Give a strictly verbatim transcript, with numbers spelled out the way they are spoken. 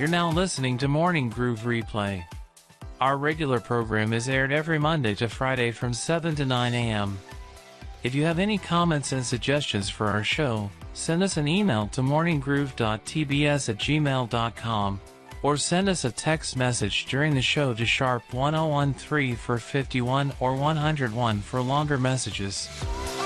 You're now listening to Morning Groove Replay. Our regular program is aired every Monday to Friday from seven to nine a m If you have any comments and suggestions for our show, send us an email to morning groove dot t b s at gmail dot com or send us a text message during the show to sharp one oh one three for fifty-one or one oh one for longer messages.